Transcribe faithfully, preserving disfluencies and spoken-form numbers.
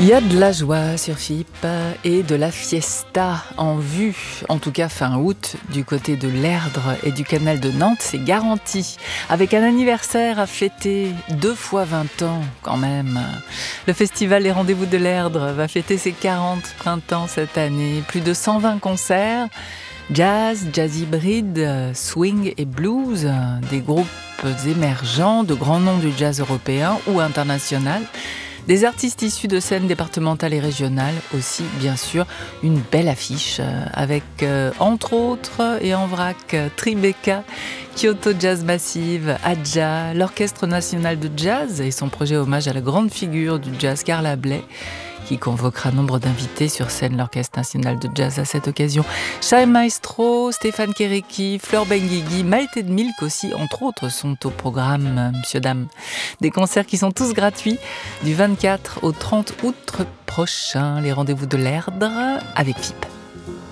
Il y a de la joie sur F I P et de la fiesta en vue, en tout cas fin août, du côté de l'Erdre et du canal de Nantes, c'est garanti. Avec un anniversaire à fêter, deux fois vingt ans quand même. Le festival Les Rendez-vous de l'Erdre va fêter ses quarante printemps cette année. Plus de cent vingt concerts, jazz, jazz hybride, swing et blues, des groupes émergents, de grands noms du jazz européen ou international. Des artistes issus de scènes départementales et régionales aussi, bien sûr, une belle affiche avec, euh, entre autres, et en vrac, Tribeca, Kyoto Jazz Massive, Adja, l'Orchestre National de Jazz et son projet hommage à la grande figure du jazz Carla Bley, qui convoquera nombre d'invités sur scène, l'Orchestre National de Jazz à cette occasion. Shai Maestro, Stéphane Kéréki, Fleur Benguigui, Maïté de Milk aussi, entre autres, sont au programme, monsieur, dame. Des concerts qui sont tous gratuits du vingt-quatre au trente août prochain. Les Rendez-vous de l'Erdre avec F I P.